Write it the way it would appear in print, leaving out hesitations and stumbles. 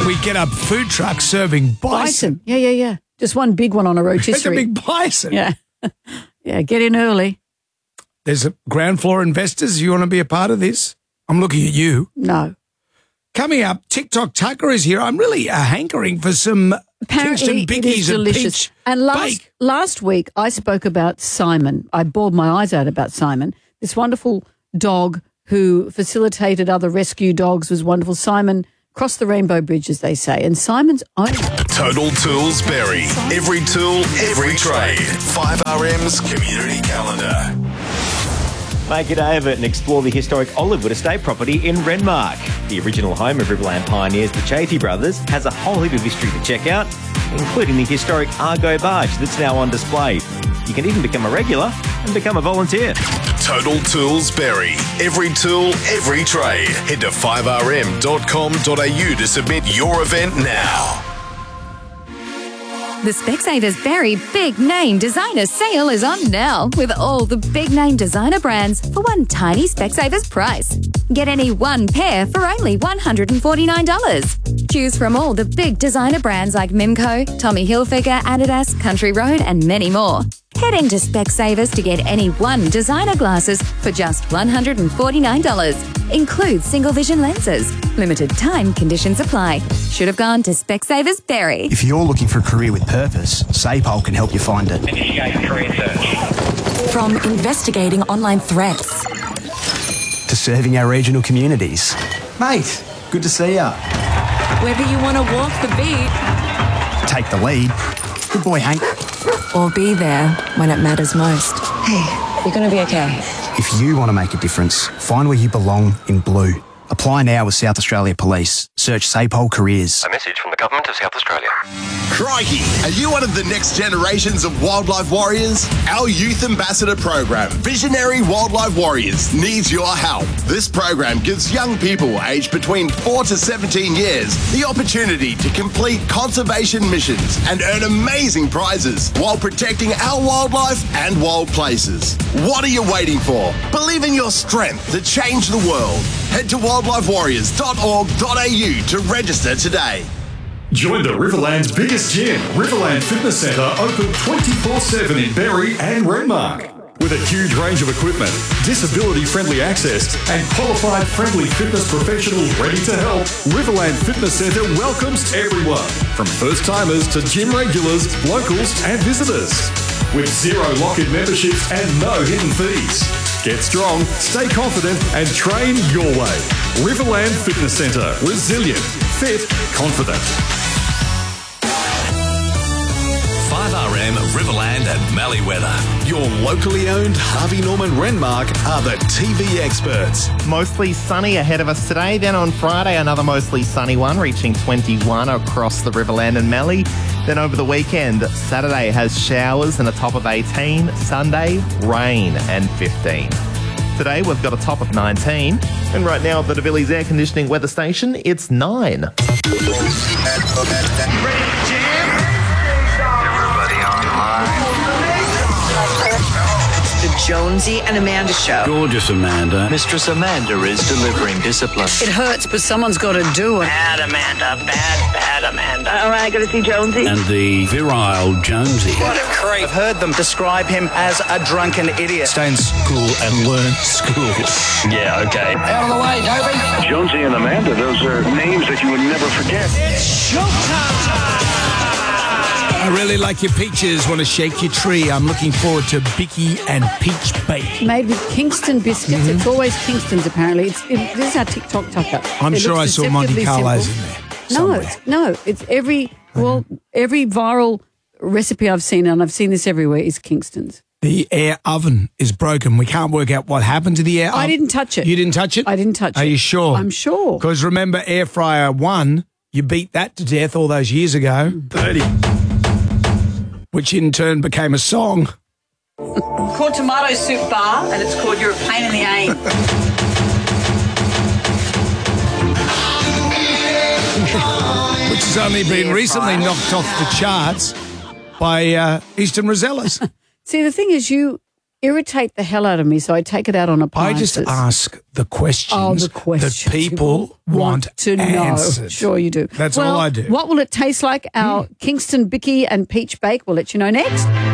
we get a food truck serving bison. Yeah. Just one big one on a rotisserie. That's a big bison. Yeah. Yeah, get in early. There's a ground floor investors. You want to be a part of this? I'm looking at you. No. Coming up, TikTok Tucker is here. I'm really hankering for some Apparently, Kingston it is Bickies and delicious. peach And bake. last week, I spoke about Simon. I bawled my eyes out about Simon, this wonderful dog who facilitated other rescue dogs, was wonderful. Simon crossed the rainbow bridge, as they say, and Simon's own. Total Tools Berry. Every tool, every trade. 5RM's community calendar. Make it over and explore the historic Olivewood Estate property in Renmark. The original home of Riverland pioneers, the Chaffee brothers, has a whole heap of history to check out, including the historic Argo barge that's now on display. You can even become a regular and become a volunteer. Total Tools Berry. Every tool, every trade. Head to 5rm.com.au to submit your event now. The Specsavers Berry Big Name Designer Sale is on now with all the big name designer brands for one tiny Specsavers price. Get any one pair for only $149. Choose from all the big designer brands like Mimco, Tommy Hilfiger, Adidas, Country Road and many more. Head into Specsavers to get any one designer glasses for just $149. Includes single vision lenses. Limited time conditions apply. Should have gone to Specsavers Berry. If you're looking for a career with purpose, SAPOL can help you find it. Initiate career search. From investigating online threats To serving our regional communities. Mate, good to see ya. whether you want to walk the beat Take the lead. Good boy, Hank. or be there when it matters most. Hey, you're going to be okay. If you want to make a difference, find where you belong in blue. Apply now with South Australia Police. Search SAPOL Careers. A message from the Government of South Australia. Crikey! Are you one of the next generations of wildlife warriors? Our Youth Ambassador program, Visionary Wildlife Warriors, needs your help. This program gives young people aged between 4 to 17 years the opportunity to complete conservation missions and earn amazing prizes while protecting our wildlife and wild places. What are you waiting for? Believe in your strength to change the world. Head to wildlifewarriors.org.au to register today. Join the Riverland's biggest gym, Riverland Fitness Centre, open 24/7 in Berry and Renmark. With a huge range of equipment, disability-friendly access, and qualified friendly fitness professionals ready to help, Riverland Fitness Centre welcomes everyone, from first-timers to gym regulars, locals and visitors. With zero lock-in memberships and no hidden fees. Get strong, stay confident and train your way. Riverland Fitness Centre. Resilient, fit, confident. 5RM, Riverland and Malleeweather. Your locally owned Harvey Norman Renmark are the TV experts. Mostly sunny ahead of us today. Then on Friday, another mostly sunny one, reaching 21 across the Riverland and Mallee. Then over the weekend, Saturday has showers and a top of 18. Sunday, rain and 15. Today, we've got a top of 19. And right now at the DeVillies Air Conditioning weather station, it's 9. The Jonesy and Amanda Show. Gorgeous Amanda. Mistress Amanda is delivering discipline. It hurts, but someone's got to do it. Bad Amanda. Bad Amanda. All right, got to see Jonesy. And the virile Jonesy. What a creep. I've heard them describe him as a drunken idiot. Stay in school and learn school. Yeah, okay. Out of the way, Toby. Jonesy and Amanda, those are names that you would never forget. It's showtime. I really like your peaches. Want to shake your tree. I'm looking forward to Bicky and Peach Bake. Made with Kingston biscuits. It's always Kingston's, apparently. This is our TikTok Tucker. I'm It sure I looks saw Monte deceptively Carlo's simple. in there. No, it's every viral recipe I've seen, and I've seen this everywhere, is Kingston's. The air oven is broken. We can't work out what happened to the air oven. I didn't touch it. You didn't touch it? I didn't touch it. Are you sure? I'm sure. Because remember, Air Fryer 1, you beat that to death all those years ago. 30. Which in turn became a song. Called Tomato Soup Bar, and it's called You're a Pain in the Aim. Which has only been recently knocked off the charts by Eastern Rosellas. See, the thing is, you irritate the hell out of me, so I take it out on I appliances. just ask the questions, that people want to answered. know. Sure you do. That's all I do. What will it taste like? Our Kingston Bicky and Peach Bake will let you know next.